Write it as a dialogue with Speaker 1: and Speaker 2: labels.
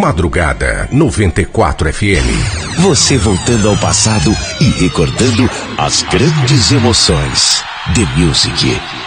Speaker 1: Madrugada 94 FM.
Speaker 2: Você voltando ao passado e recordando as grandes emoções. The Music